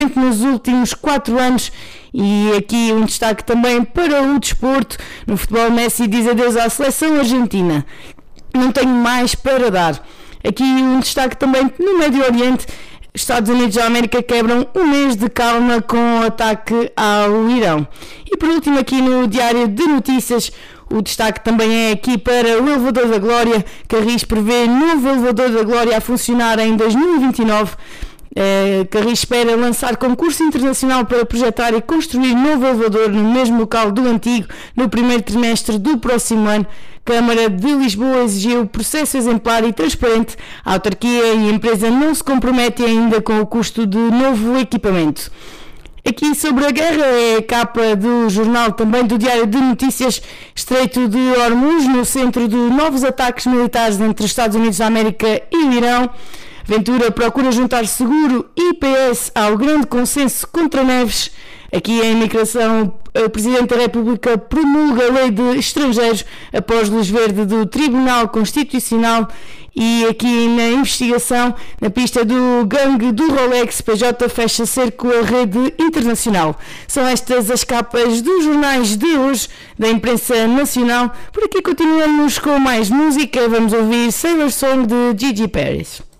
nos últimos 4 anos. E aqui um destaque também para o desporto. No futebol, Messi diz adeus à seleção argentina. Não tenho mais para dar. Aqui um destaque também no Médio Oriente. Estados Unidos da América quebram um mês de calma com o ataque ao Irão. E por último, aqui no Diário de Notícias, o destaque também é aqui para o Elevador da Glória. Carris prevê novo Elevador da Glória a funcionar em 2029. Carris espera lançar concurso internacional para projetar e construir novo elevador no mesmo local do antigo no primeiro trimestre do próximo ano. Câmara de Lisboa exigiu processo exemplar e transparente. A autarquia e a empresa não se comprometem ainda com o custo de novo equipamento. Aqui sobre a guerra é a capa do jornal também do Diário de Notícias. Estreito de Hormuz no centro de novos ataques militares entre Estados Unidos da América e o Irão. Ventura procura juntar seguro e PS ao grande consenso contra Neves. Aqui em imigração, o Presidente da República promulga a lei de estrangeiros após luz verde do Tribunal Constitucional. E aqui na investigação, na pista do gangue do Rolex, PJ fecha cerco à rede internacional. São estas as capas dos jornais de hoje, da imprensa nacional. Por aqui continuamos com mais música. Vamos ouvir Sailor Song de Gigi Paris.